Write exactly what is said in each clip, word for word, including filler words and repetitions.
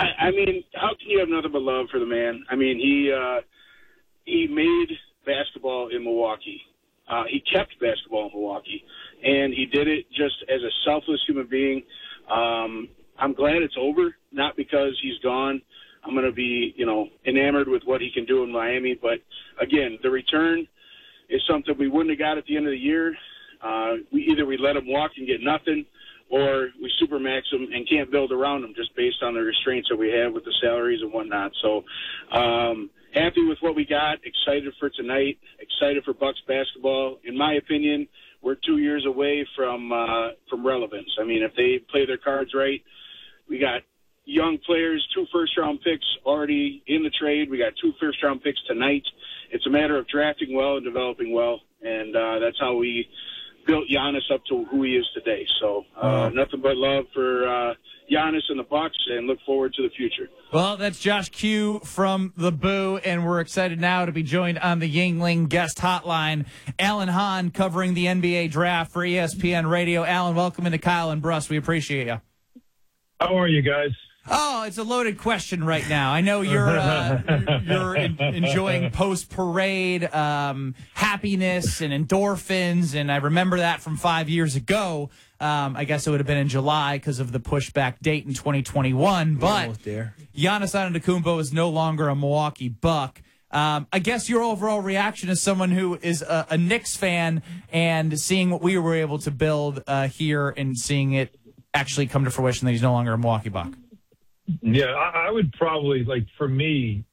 I, I mean, how can you have nothing but love for the man? I mean, he uh, he made basketball in Milwaukee. Uh, he kept basketball in Milwaukee, and he did it just as a selfless human being. Um, I'm glad it's over, not because he's gone. I'm going to be, you know, enamored with what he can do in Miami. But, again, the return is something we wouldn't have got at the end of the year. Uh, we either we let him walk and get nothing, or we supermax him and can't build around him just based on the restraints that we have with the salaries and whatnot. So um, happy with what we got, excited for tonight, excited for Bucks basketball. In my opinion, we're two years away from uh, from relevance. I mean, if they play their cards right, we got young players, two first-round picks already in the trade. We got two first-round picks tonight. It's a matter of drafting well and developing well, and uh, that's how we built Giannis up to who he is today. So uh, uh, nothing but love for uh, Giannis and the Bucks, and look forward to the future. Well, that's Josh Q from the Boo, and we're excited now to be joined on the Yingling guest hotline. Alan Hahn covering the N B A draft for E S P N Radio. Alan, welcome into Kyle and Bruss. We appreciate you. How are you guys? Oh, it's a loaded question right now. I know you're uh, you're in, enjoying post-parade um, happiness and endorphins, and I remember that from five years ago. Um, I guess it would have been in July because of the pushback date in twenty twenty-one. But there. Giannis Antetokounmpo is no longer a Milwaukee Buck. Um, I guess your overall reaction as someone who is a, a Knicks fan and seeing what we were able to build uh, here and seeing it actually come to fruition that he's no longer a Milwaukee Buck. Yeah, I, I would probably, like, for me,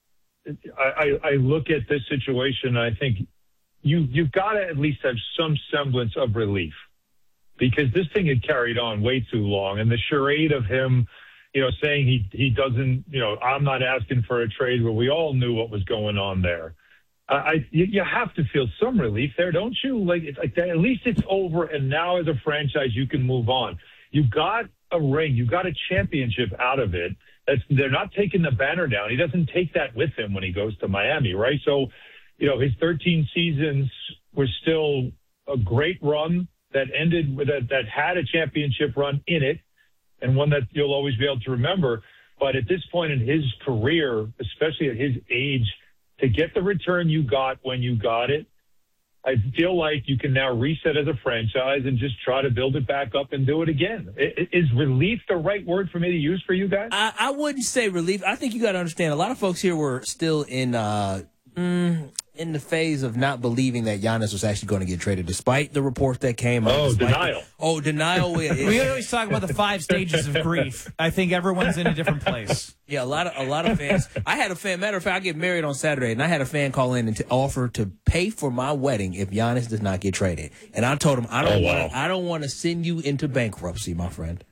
I, I, I look at this situation and I think you, you've got to at least have some semblance of relief, because this thing had carried on way too long. And the charade of him, you know, saying he, he doesn't, you know, I'm not asking for a trade, where we all knew what was going on there. I, I you, you have to feel some relief there, don't you? Like, it's like that, at least it's over, and now as a franchise you can move on. You got a ring. You got a championship out of it. That's, they're not taking the banner down. He doesn't take that with him when he goes to Miami, right? So, you know, his thirteen seasons were still a great run that ended with a, that had a championship run in it, and one that you'll always be able to remember. But at this point in his career, especially at his age, to get the return you got when you got it, I feel like you can now reset as a franchise and just try to build it back up and do it again. Is relief the right word for me to use for you guys? I, I wouldn't say relief. I think you got to understand, a lot of folks here were still in uh, mm, in the phase of not believing that Giannis was actually going to get traded, despite the reports that came out. Oh, denial. The, oh, denial. We always talk about the five stages of grief. I think everyone's in a different place. Yeah, a lot of a lot of fans. I had a fan. Matter of fact, I get married on Saturday, and I had a fan call in and to offer to pay for my wedding if Giannis does not get traded. And I told him, I don't oh, wow. want. I don't want to send you into bankruptcy, my friend.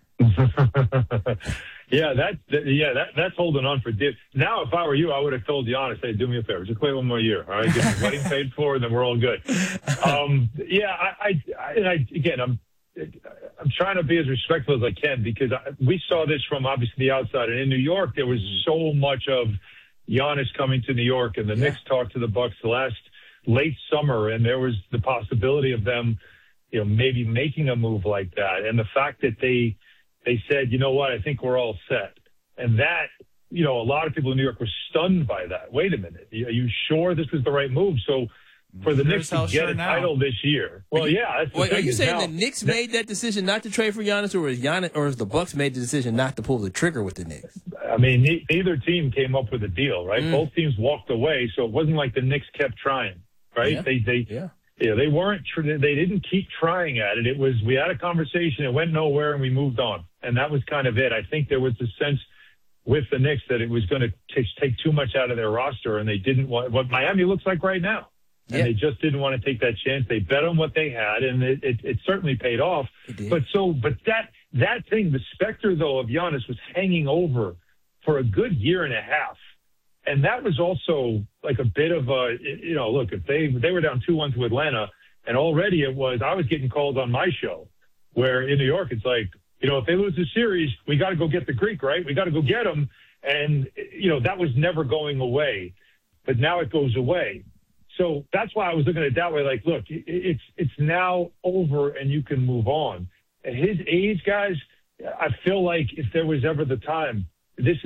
yeah, that, that yeah that that's holding on for dear. Now, if I were you, I would have told Giannis, hey, do me a favor, just play one more year, all right? Get the wedding paid for, and then we're all good. Um, yeah, I, I, and I again, I'm. I'm trying to be as respectful as I can, because I, we saw this from obviously the outside. And in New York, there was so much of Giannis coming to New York, and the yeah. Knicks talked to the Bucks last late summer, and there was the possibility of them, you know, maybe making a move like that. And the fact that they they said, you know what, I think we're all set. And that, you know, a lot of people in New York were stunned by that. Wait a minute, are you sure this was the right move? So for the Knicks to get sure a now. title this year. Well, yeah. That's the Wait, thing are you is saying now, the Knicks made that decision not to trade for Giannis, or is Giannis, or is the Bucks made the decision not to pull the trigger with the Knicks? I mean, ne- neither team came up with a deal, right? Mm. Both teams walked away, so it wasn't like the Knicks kept trying, right? Yeah. They, they, yeah. yeah, they weren't. Tr- they didn't keep trying at it. It was, we had a conversation, it went nowhere, and we moved on, and that was kind of it. I think there was a sense with the Knicks that it was going to t- take too much out of their roster, and they didn't want what Miami looks like right now. And yeah. they just didn't want to take that chance. They bet on what they had, and it, it, it certainly paid off. But so, but that that thing, the specter though of Giannis was hanging over for a good year and a half, and that was also like a bit of a, you know, look, if they they were down two one to Atlanta, and already it was, I was getting calls on my show, where in New York it's like, you know, if they lose the series, we got to go get the Greek, right? We got to go get them, and you know that was never going away, but now it goes away. So that's why I was looking at it that way. Like, look, it's it's now over and you can move on. At his age, guys, I feel like if there was ever the time, this is